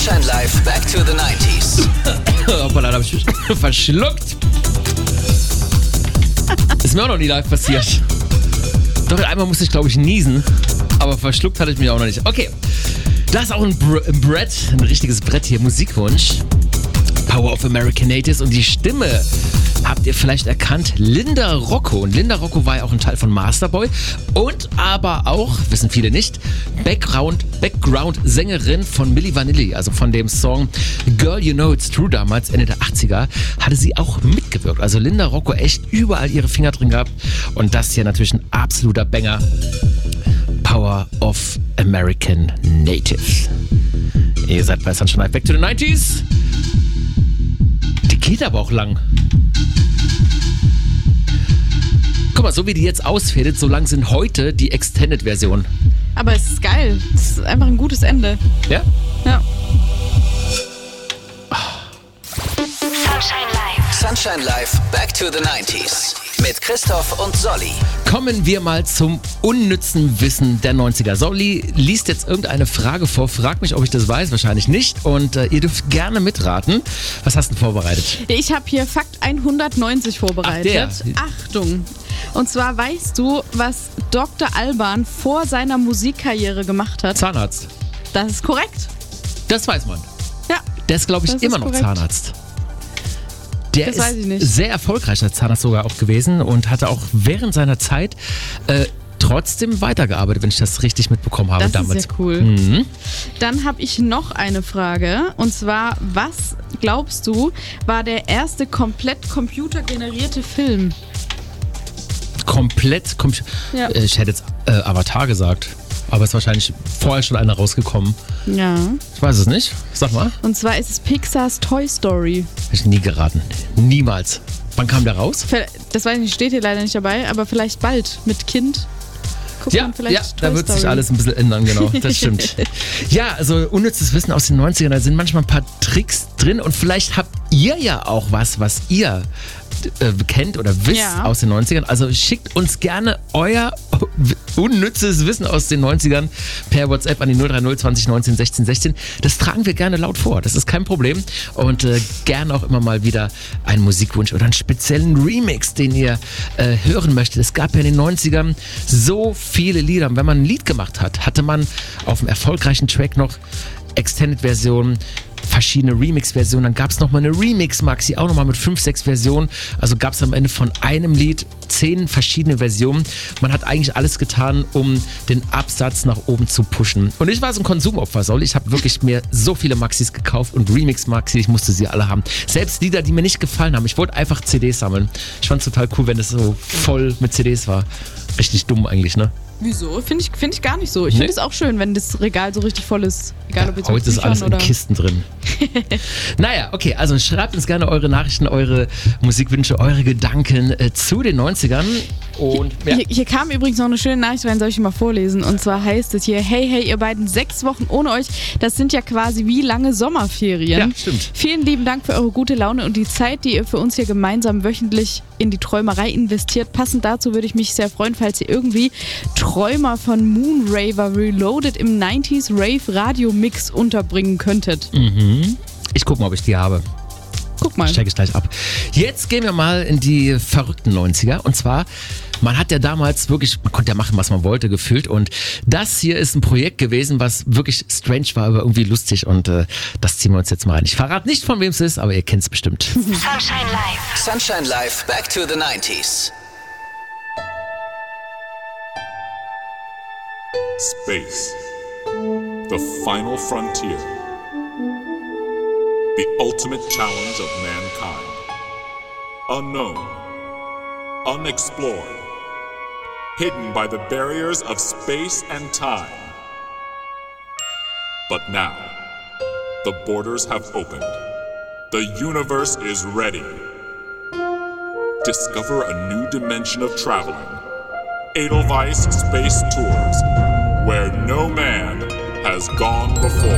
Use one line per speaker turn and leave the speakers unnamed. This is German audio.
Sunshine Live Back to the 90s.
Hoppala, da hab ich mich verschluckt. Ist mir auch noch nie live passiert. Doch einmal musste ich, glaube ich, niesen. Aber verschluckt hatte ich mich auch noch nicht. Okay, das ist auch ein Brett, ein richtiges Brett hier. Musikwunsch. Power of American Natives. Und die Stimme habt ihr vielleicht erkannt, Linda Rocco. Und Linda Rocco war ja auch ein Teil von Masterboy. Und aber auch, wissen viele nicht, Background-Sängerin von Milli Vanilli. Also von dem Song Girl You Know It's True damals, Ende der 80er, hatte sie auch mitgewirkt. Also Linda Rocco echt überall ihre Finger drin gehabt. Und das hier natürlich ein absoluter Banger. Power of American Natives. Ihr seid bei Sunshine Live Back to the 90s. Die geht aber auch lang. Guck mal, so wie die jetzt ausfädet, so lang sind heute die Extended-Versionen.
Aber es ist geil. Es ist einfach ein gutes Ende.
Ja?
Ja.
Sunshine Live. Sunshine Live Back to the 90s. Mit Christoph und Solly.
Kommen wir mal zum unnützen Wissen der 90er. Solly liest jetzt irgendeine Frage vor. Fragt mich, ob ich das weiß. Wahrscheinlich nicht. Und ihr dürft gerne mitraten. Was hast du denn vorbereitet?
Ich habe hier Fakt 190 vorbereitet.
Ach,
Achtung. Und zwar weißt du, was Dr. Alban vor seiner Musikkarriere gemacht hat?
Zahnarzt.
Das ist korrekt.
Das weiß man.
Ja.
Der ist, glaube ich,
Das ist
immer noch
korrekt.
Zahnarzt. Der
Das weiß ich nicht.
ist sehr erfolgreicher Zahnarzt sogar auch gewesen und hatte auch während seiner Zeit trotzdem weitergearbeitet, wenn ich das richtig mitbekommen habe
Das
damals.
ist sehr cool.
Mhm.
Dann habe ich noch eine Frage. Und zwar, was glaubst du, war der erste komplett computergenerierte Film?
Komplett.
Ja.
Ich hätte jetzt Avatar gesagt. Aber es ist wahrscheinlich vorher schon einer rausgekommen.
Ja.
Ich weiß es nicht. Sag mal.
Und zwar ist es Pixars Toy Story.
Hätte ich nie geraten. Niemals. Wann kam der raus?
Das weiß ich nicht, steht hier leider nicht dabei, aber vielleicht bald mit Kind. Guckt
Ja,
man vielleicht
ja,
Toy
da wird sich
Story.
alles ein bisschen ändern, genau. Das stimmt. Ja, also unnützes Wissen aus den 90ern, da sind manchmal ein paar Tricks drin und vielleicht habt ihr ja auch was ihr kennt oder wisst aus den 90ern. Also schickt uns gerne euer unnützes Wissen aus den 90ern per WhatsApp an die 030 20 19 16 16. Das tragen wir gerne laut vor, das ist kein Problem. Und gerne auch immer mal wieder einen Musikwunsch oder einen speziellen Remix, den ihr hören möchtet. Es gab ja in den 90ern so viele Lieder. Und wenn man ein Lied gemacht hat, hatte man auf dem erfolgreichen Track noch Extended-Versionen, verschiedene Remix-Versionen. Dann gab es nochmal eine Remix-Maxi, auch nochmal mit 5, 6 Versionen. Also gab es am Ende von einem Lied 10 verschiedene Versionen. Man hat eigentlich alles getan, um den Absatz nach oben zu pushen. Und ich war so ein Konsumopfer, Solly. Ich habe wirklich mir so viele Maxis gekauft und Remix-Maxi, ich musste sie alle haben. Selbst Lieder, die mir nicht gefallen haben. Ich wollte einfach CDs sammeln. Ich fand es total cool, wenn es so voll mit CDs war. Richtig dumm eigentlich, ne?
Wieso? Finde ich gar nicht so. Ich finde es auch schön, wenn das Regal so richtig voll ist. Egal, ob jetzt
Heute ist alles in
oder
Kisten drin. Naja, okay, also schreibt uns gerne eure Nachrichten, eure Musikwünsche, eure Gedanken zu den 90ern. Und ja.
Hier kam übrigens noch eine schöne Nachricht rein, soll ich die mal vorlesen? Und zwar heißt es hier, hey, ihr beiden, 6 Wochen ohne euch, das sind ja quasi wie lange Sommerferien.
Ja, stimmt.
Vielen lieben Dank für eure gute Laune und die Zeit, die ihr für uns hier gemeinsam wöchentlich in die Träumerei investiert. Passend dazu würde ich mich sehr freuen, falls ihr irgendwie Träumer von Moonraver Reloaded im 90s Rave Radio Mix unterbringen könntet.
Mhm. Ich guck mal, ob ich die habe.
Guck mal.
Check ich gleich ab. Jetzt gehen wir mal in die verrückten 90er. Und zwar, man hat ja damals wirklich, man konnte ja machen, was man wollte, gefühlt. Und das hier ist ein Projekt gewesen, was wirklich strange war, aber irgendwie lustig. Und das ziehen wir uns jetzt mal rein. Ich verrate nicht, von wem es ist, aber ihr kennt es bestimmt.
Sunshine Live. Sunshine Live Back to the 90s.
Space. The final frontier. The ultimate challenge of mankind. Unknown. Unexplored. Hidden by the barriers of space and time. But now, the borders have opened. The universe is ready. Discover a new dimension of traveling. Edelweiss Space Tours, where no man has gone before.